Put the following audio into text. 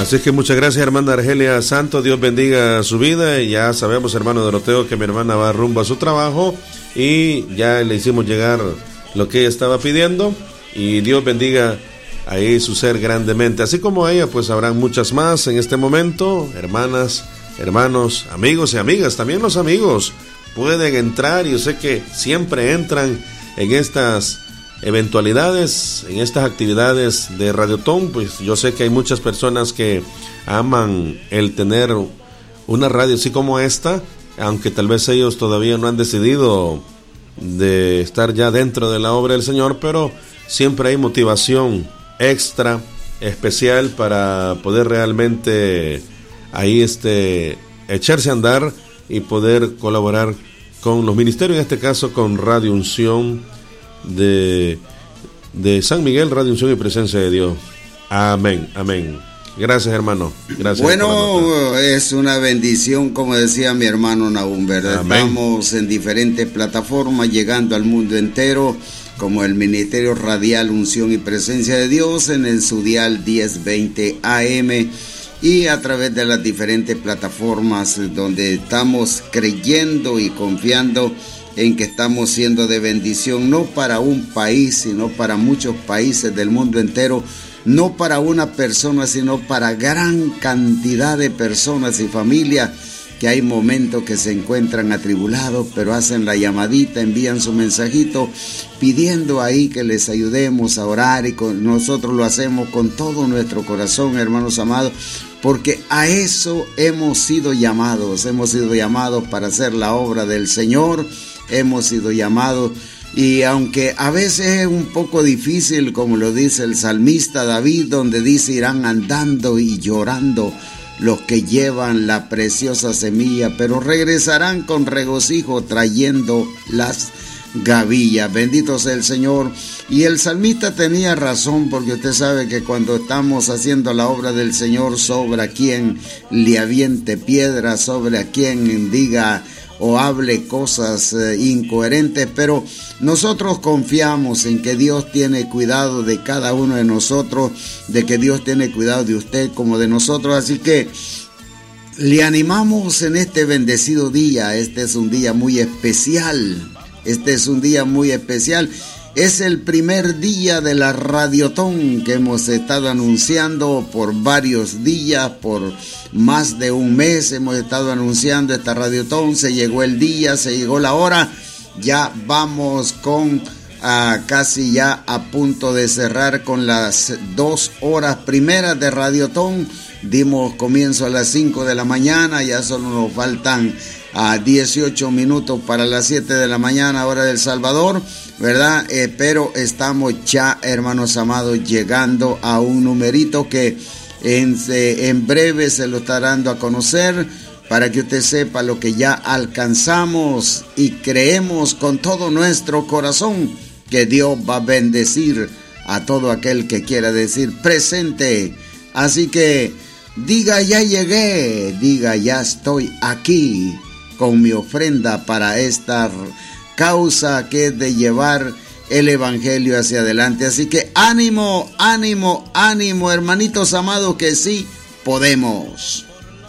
Así es que muchas gracias, hermana Argelia Santos, Dios bendiga su vida. Y ya sabemos, hermano Doroteo, que mi hermana va rumbo a su trabajo y ya le hicimos llegar lo que ella estaba pidiendo, y Dios bendiga ahí su ser grandemente. Así como ella, pues habrán muchas más en este momento, hermanas, hermanos, amigos y amigas. También los amigos pueden entrar, y yo sé que siempre entran en estas eventualidades, en estas actividades de Radiotón. Pues yo sé que hay muchas personas que aman el tener una radio así como esta, aunque tal vez ellos todavía no han decidido de estar ya dentro de la obra del Señor, pero siempre hay motivación extra, especial, para poder realmente ahí echarse a andar y poder colaborar con los ministerios, en este caso con Radio Unción de San Miguel, Radio Unción y Presencia de Dios. Amén, amén. Gracias, hermano. Gracias. Bueno, es una bendición, como decía mi hermano Nahum, ¿verdad? Amén. Estamos en diferentes plataformas, llegando al mundo entero, como el Ministerio Radial Unción y Presencia de Dios en su dial 1020 AM, y a través de las diferentes plataformas donde estamos creyendo y confiando en que estamos siendo de bendición, no para un país, sino para muchos países del mundo entero, no para una persona, sino para gran cantidad de personas y familias que hay momentos que se encuentran atribulados, pero hacen la llamadita, envían su mensajito pidiendo ahí que les ayudemos a orar, y nosotros lo hacemos con todo nuestro corazón, hermanos amados, porque a eso hemos sido llamados para hacer la obra del Señor, hemos sido llamados. Y aunque a veces es un poco difícil, como lo dice el salmista David, donde dice: irán andando y llorando los que llevan la preciosa semilla, pero regresarán con regocijo trayendo las gavillas. Bendito sea el Señor. Y el salmista tenía razón, porque usted sabe que cuando estamos haciendo la obra del Señor, sobre a quien le aviente piedras, sobre a quien diga o hable cosas incoherentes, pero nosotros confiamos en que Dios tiene cuidado de cada uno de nosotros, de que Dios tiene cuidado de usted como de nosotros. Así que le animamos en este bendecido día. Este es un día muy especial. Es el primer día de la Radiotón que hemos estado anunciando por varios días, por más de un mes hemos estado anunciando esta Radiotón. Se llegó el día, se llegó la hora, ya vamos con casi ya a punto de cerrar con las 2 horas primeras de Radiotón. Dimos comienzo a las 5 de la mañana, ya solo nos faltan 18 minutos para las 7 de la mañana, hora del Salvador, ¿verdad? Pero estamos ya, hermanos amados, llegando a un numerito que en breve se lo está dando a conocer, para que usted sepa lo que ya alcanzamos, y creemos con todo nuestro corazón que Dios va a bendecir a todo aquel que quiera decir presente. Así que diga: ya llegué, diga: ya estoy aquí con mi ofrenda para esta causa que es de llevar el evangelio hacia adelante. Así que ánimo, ánimo, ánimo, hermanitos amados, que sí podemos.